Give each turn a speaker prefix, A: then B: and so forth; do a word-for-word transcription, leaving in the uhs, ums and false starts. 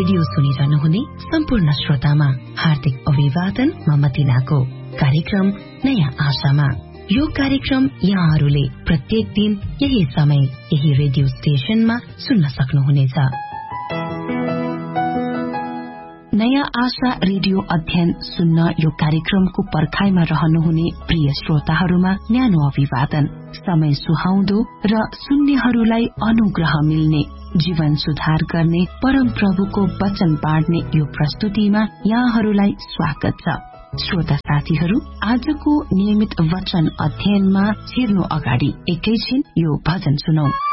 A: Radio सुनिरहनुहुने सम्पूर्ण श्रोतामा हार्दिक अभिवादन। म मतिनाको कार्यक्रम नयाँ आशामा। यो कार्यक्रम यहाँहरूले प्रत्येक दिन यही समय यही रेडियो स्टेशनमा सुन्न सक्नुहुनेछ। नयाँ आशा रेडियो अध्ययन सुन्न यो कार्यक्रमको पर्खाइमा रहनुहुने प्रिय श्रोताहरूमा न्यानो अभिवादन। समय सुहाउँदो र सुन्नेहरूलाई अनुग्रह मिल्ने, जीवन सुधार गर्ने परम प्रभुको वचन बाँड्ने यो प्रस्तुतिमा यहाँहरूलाई स्वागत छ। श्रोता साथीहरू, आजको नियमित वचन अध्ययनमा छिर्नु अगाडि एकैछिन यो भजन सुनौ।